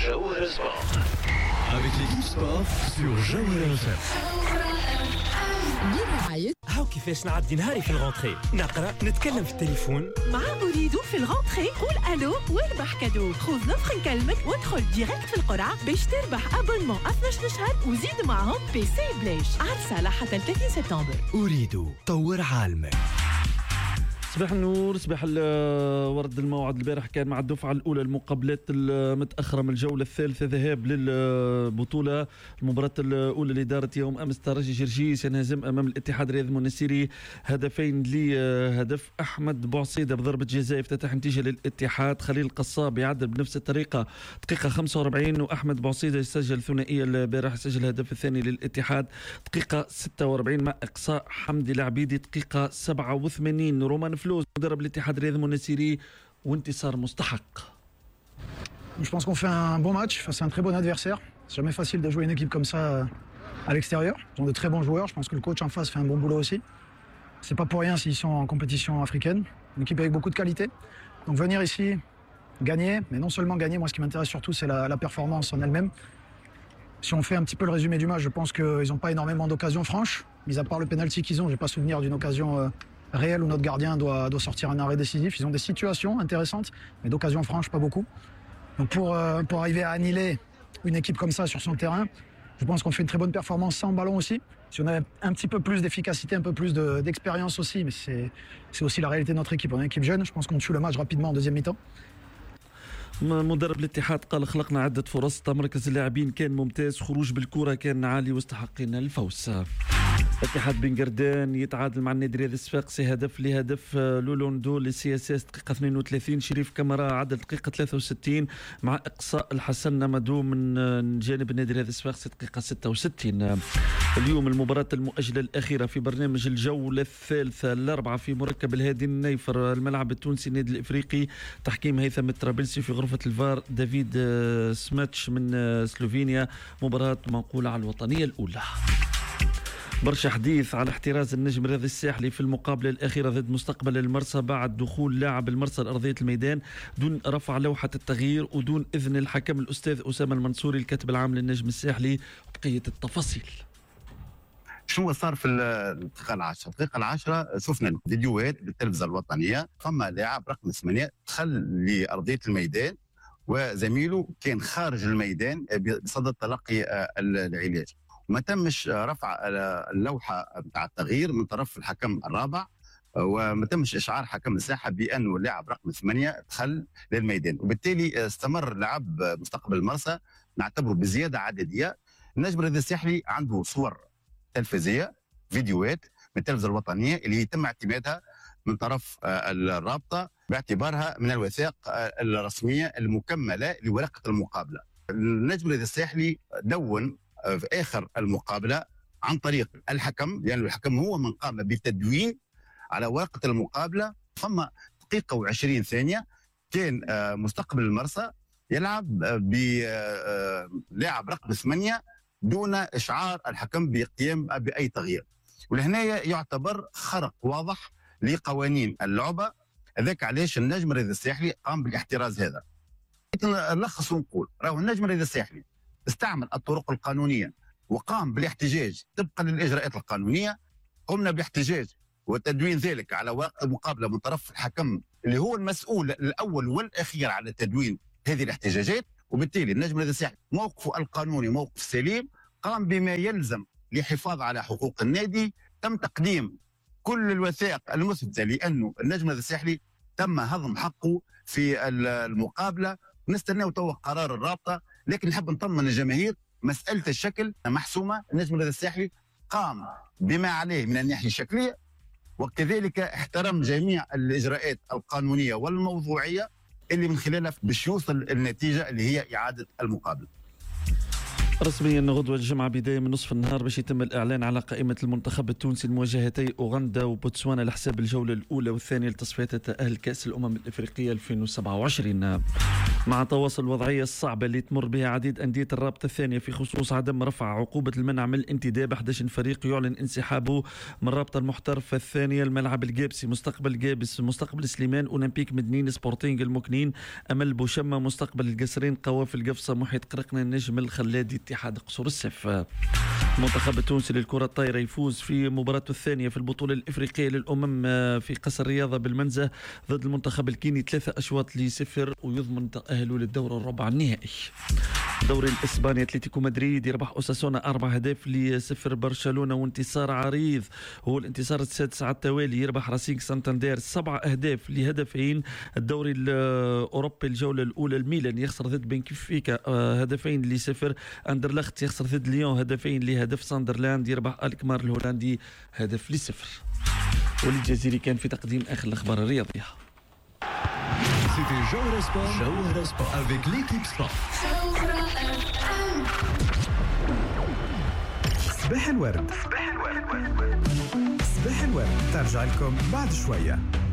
Jawhara Sport. Avec l'équipe sport sur Jawhara FM. هاو كيفاش نعدي نهاري في الغونتري، نقرا نتكلم في التليفون مع أريد في الغونتري. قول ألو واربح كادو. خذ نفخ نكلمك وادخل ديريكت في القرعة باش تربح أبونمون 12 شهر وزيد معهم بي سي بلاش. عرض حتى 30 سبتمبر. أريد طور عالمك. صباح النور، صباح ورد الموعد. البارح كان مع الدفعة الأولى المقابلات المتأخرة من الجولة الثالثة ذهاب للبطولة. المباراة الأولى اللي دارت يوم أمس ترجي جرجيس ينهزم أمام الاتحاد الرياضي المنستيري هدفين لهدف أحمد بوعصيدة بضربة جزاء افتتح نتيجة للاتحاد. خليل القصاب يعدل بنفس الطريقة دقيقة 45 وأحمد بوعصيدة يسجل ثنائية البارح، سجل الهدف الثاني للاتحاد دقيقة 46 مع إقصاء حمدي العبيدي دقيقة 87. رومان فلوس مدرب الاتحاد الرياضي المنستيري وانتصار مستحق. Je pense qu'on fait un bon match face à un très bon adversaire. C'est jamais facile de jouer une équipe comme ça à l'extérieur. Ils ont de très bons joueurs. Je pense que le coach en face fait un bon boulot aussi. C'est pas pour rien s'ils sont en compétition africaine. Une équipe avec beaucoup de qualité. Donc venir ici, gagner, mais non seulement gagner, moi ce qui m'intéresse surtout c'est la performance en elle-même. Si on fait un petit peu le résumé du match, je pense qu'ils n'ont pas énormément d'occasions franches. Mis à part le penalty qu'ils ont, je n'ai pas souvenir d'une occasion réel où notre gardien doit sortir un arrêt décisif. Ils ont des situations intéressantes, mais d'occasions franches, pas beaucoup. Donc pour arriver à annihiler une équipe comme ça sur son terrain, je pense qu'on fait une très bonne performance sans ballon aussi. Si on avait un petit peu plus d'efficacité, un peu plus d'expérience aussi, mais c'est aussi la réalité de notre équipe. On est une équipe jeune, je pense qu'on tue le match rapidement en deuxième mi-temps. مدرب الاتحاد قال خلقنا عدة فرص، تمركز اللاعبين كان ممتاز، خروج بالكرة كان عالي واستحقنا الفوز. الاتحاد بن قردان يتعادل مع النادي الرياضي الصفاقسي هدف لهدف لولوندو للسي اس اس دقيقة 32. شريف كاميرا عدل دقيقة 63 مع إقصاء الحسن نمدو من جانب النادي الرياضي الصفاقسي دقيقة 66. اليوم المباراة المؤجلة الأخيرة في برنامج الجولة الثالثة الأربعة في مركب الهادي النيفر، الملعب التونسي النادي الإفريقي، تحكيم هيثم الطرابلسي، في غرفة الفار دافيد سماتش من سلوفينيا. مباراة منقولة على الوطنية الأولى. برشا حديث على احتراز النجم الرياضي الساحلي في المقابلة الأخيرة ضد مستقبل المرسى بعد دخول لاعب المرسى لأرضية الميدان دون رفع لوحة التغيير ودون إذن الحكم الأستاذ أسامة المنصوري الكاتب العام للنجم الساحلي. بقية التفاصيل شنو صار في الدقيقة العاشرة؟ الدقيقة العاشرة شفنا الفيديوهات بالتلفزة الوطنية، فما لاعب رقم 8 دخل لأرضية الميدان وزميله كان خارج الميدان بصدد تلقي العلاج، وما تمش رفع اللوحة بتاع التغيير من طرف الحكم الرابع، وما تمش إشعار حكم الساحة بأنه اللاعب رقم 8 دخل للميدان، وبالتالي استمر لاعب مستقبل المرسى نعتبره بزيادة عددية. النجم الرياضي الساحلي عنده صور تلفزية فيديوهات من التلفزة الوطنية اللي يتم اعتمادها من طرف الرابطة باعتبارها من الوثائق الرسمية المكملة لورقة المقابلة. النجم الرياضي الساحلي دون في آخر المقابلة عن طريق الحكم، لأن يعني الحكم هو من قام بتدوين على ورقة المقابلة. ثم دقيقة و20 ثانية كان مستقبل المرسى يلعب بلاعب رقم 8 دون إشعار الحكم بقيام بأي تغيير، ولهنا يعتبر خرق واضح لقوانين اللعبة. ذاك علاش النجم الرياضي الساحلي قام بالاحتراز هذا. نلخص ونقول راهو النجم الرياضي الساحلي استعمل الطرق القانونية وقام بالاحتجاج طبقا للإجراءات القانونية. قمنا باحتجاج وتدوين ذلك على ورقة المقابلة من طرف الحكم اللي هو المسؤول الأول والأخير على تدوين هذه الاحتجاجات، وبالتالي النجم الرياضي الساحلي موقفه القانوني موقف سليم، قام بما يلزم للحفاظ على حقوق النادي. تم تقديم كل الوثائق المثبتة لأنه النجم الرياضي الساحلي تم هضم حقه في المقابلة. نستناو توا قرار الرابطة، لكن نحب نطمن الجماهير مسألة الشكل محسومة. النجم الرياضي الساحلي قام بما عليه من الناحية الشكلية، وكذلك احترم جميع الإجراءات القانونية والموضوعية اللي من خلالها باش يوصل النتيجة اللي هي إعادة المقابلة. رسميا غدوة الجمعة بداية من نصف النهار باش يتم الإعلان على قائمة المنتخب التونسي لمواجهتي أوغندا وبوتسوانا لحساب الجولة الأولى والثانية لتصفيات تأهل كأس الأمم الإفريقية 2027. مع تواصل الوضعية الصعبة اللي تمر بها عديد أندية الرابطة الثانية في خصوص عدم رفع عقوبة المنع من الانتداب، 11 فريق يعلن انسحابه من الرابطة المحترفة الثانية. الملعب الجابسي، مستقبل الجابس، مستقبل سليمان، أولمبيك مدنين، سبورتينغ المكنين، أمل بوشمة، مستقبل القصرين، قوافل القفصة، محيط قرقنا، النجم الخلادي، اتحاد قصور السف. المنتخب التونسي للكرة الطايرة يفوز في مباراته الثانية في البطولة الإفريقية للأمم في قصر الرياضة بالمنزه ضد المنتخب الكيني 3-0 ويضمن تأهله للدور الربع النهائي. الدوري الإسباني، أتلتيكو مدريد يربح أوساسونا 4-0. برشلونة وانتصار عريض، هو الانتصار السادس على التوالي. يربح راسينغ سانتاندير 7-2. الدوري الأوروبي الجولة الأولى، الميلان يخسر ضد بنفيكا 2-0. أندرلخت يخسر ضد ليون 2-0. ساندرلاند يربح الكمار الهولندي 1-0. والجزيري كان في تقديم آخر الأخبار الرياضية. C'était Jawahara Sport avec l'équipe Sport. صباح الورد ترجع لكم بعد شوية.